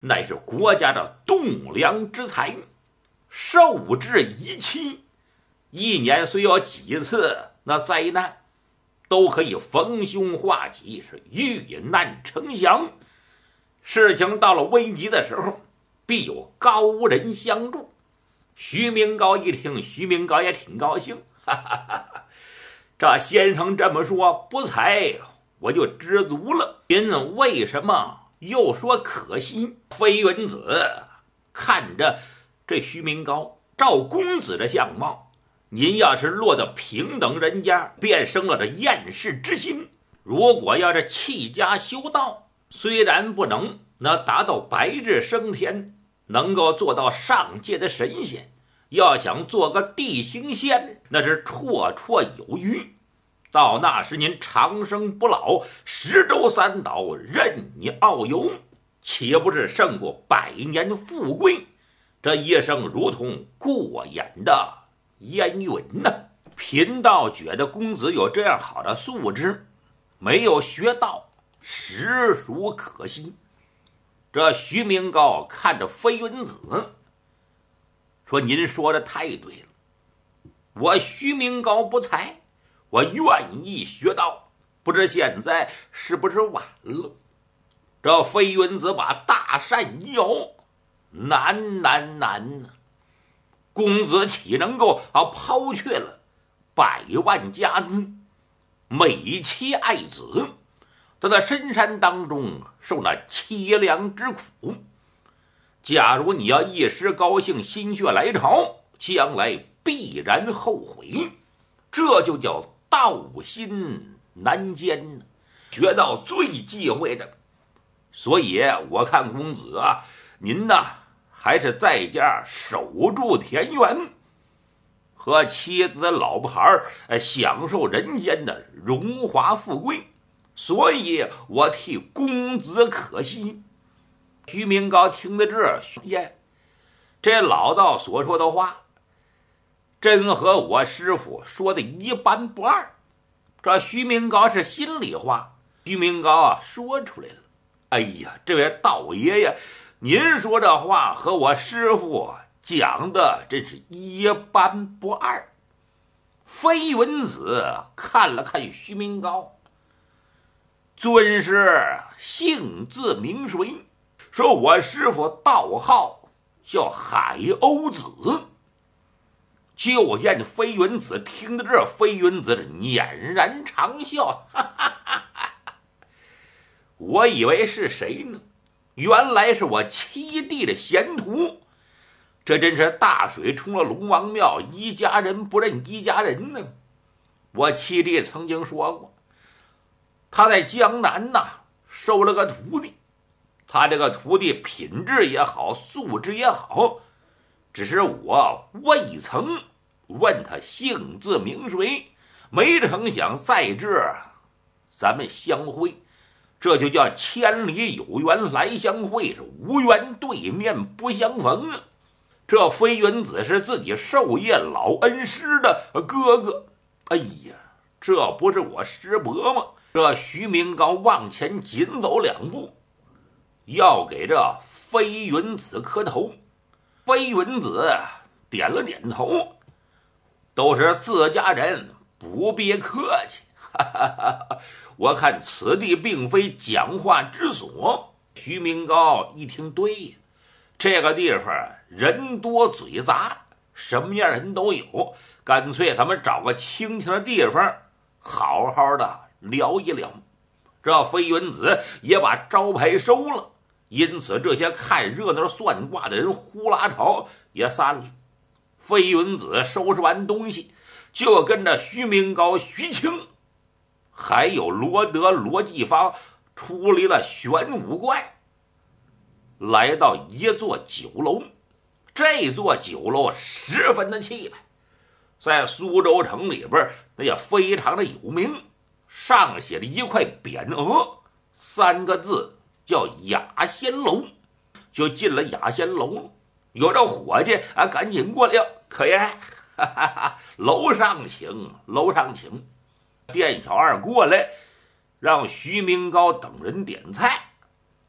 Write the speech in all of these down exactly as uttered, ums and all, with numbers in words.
乃是国家的栋梁之才，受之以期。一年虽有几次那灾难，都可以逢凶化吉，是遇难成祥。事情到了危急的时候，必有高人相助。徐明高一听，徐明高也挺高兴，哈哈哈哈，这先生这么说，不才我就知足了。您为什么又说可惜？飞云子看着这徐明高，照公子的相貌，您要是落到平等人家，便生了这厌世之心。如果要是弃家修道，虽然不能那达到白日升天，能够做到上界的神仙，要想做个地行仙，那是绰绰有余。到那时您长生不老，十洲三岛任你遨游，岂不是胜过百年富贵？这一生如同过眼的烟云呢。贫道觉得公子有这样好的素质，没有学道，实属可惜。这徐明高看着飞云子说：“您说的太对了，我徐明高不才，我愿意学道，不知现在是不是晚了？”这飞云子把大扇一摇：“难难难呐！公子岂能够啊抛却了百万家资，美妻爱子，在那深山当中受那凄凉之苦？假如你要一时高兴，心血来潮，将来必然后悔。这就叫道心难坚呢，学道最忌讳的。所以我看公子啊，您呐还是在家守住田园，和妻子老婆孩享受人间的荣华富贵。所以我替公子可惜。”徐明高听得这耶，这老道所说的话，真和我师傅说的一般不二。这徐明高是心里话，徐明高啊说出来了：“哎呀，这位道爷爷，您说这话和我师傅讲的真是一般不二。”飞云子看了看徐明高，尊师姓字名谁？说：“我师傅道号叫海鸥子。”就见飞云子听到这，飞云子俨然长笑，哈哈哈哈，我以为是谁呢？原来是我七弟的贤徒。这真是大水冲了龙王庙，一家人不认一家人呢。我七弟曾经说过，他在江南呐收了个徒弟，他这个徒弟品质也好，素质也好，只是我未曾问他姓字名谁，没成想在这咱们相会，这就叫千里有缘来相会，是无缘对面不相逢啊。这飞云子是自己授业老恩师的哥哥，哎呀，这不是我师伯吗？这徐明高往前紧走两步，要给这飞云子磕头。飞云子点了点头，都是自家人，不必客气。哈哈哈，我看此地并非讲话之所。徐明高一听，对呀，这个地方人多嘴杂，什么样人都有，干脆咱们找个清静的地方好好的聊一聊。这飞云子也把招牌收了，因此这些看热闹算卦的人呼啦朝也散了。飞云子收拾完东西，就跟着徐明高、徐清还有罗德、罗继芳出离了玄武怪，来到一座酒楼。这座酒楼十分的气派，在苏州城里边那也非常的有名，上写了一块匾额，三个字叫雅仙楼。就进了雅仙楼，有这伙计啊，赶紧过来，可爷，哈哈哈，楼上请，楼上请。店小二过来，让徐明高等人点菜。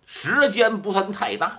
时间不算太大。